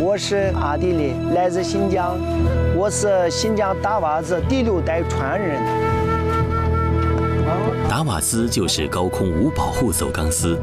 我是阿地利，来自新疆，我是新疆达瓦兹第6代传人。 达瓦兹就是高空无保护走钢丝，